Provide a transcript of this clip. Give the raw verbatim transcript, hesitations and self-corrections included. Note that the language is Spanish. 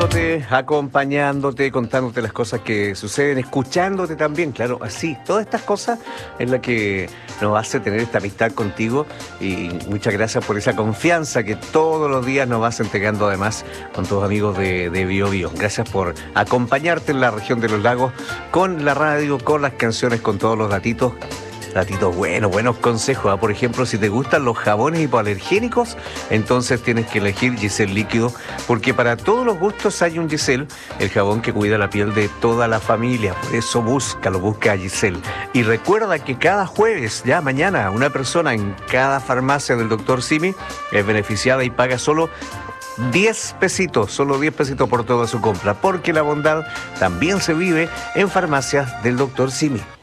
Apoyándote, acompañándote, contándote las cosas que suceden, escuchándote también, claro, así. Todas estas cosas es la que nos hace tener esta amistad contigo y muchas gracias por esa confianza que todos los días nos vas entregando además con tus amigos de, de Bio Bio. Gracias por acompañarte en la región de los lagos con la radio, con las canciones, con todos los datitos. Datitos buenos, buenos consejos. ¿eh? Por ejemplo, si te gustan los jabones hipoalergénicos, entonces tienes que elegir Giselle Líquido, porque para todos los gustos hay un Giselle, el jabón que cuida la piel de toda la familia. Por eso búscalo, busca a Giselle. Y recuerda que cada jueves, ya mañana, una persona en cada farmacia del doctor Simi es beneficiada y paga solo diez pesitos, solo diez pesitos por toda su compra, porque la bondad también se vive en farmacias del doctor Simi.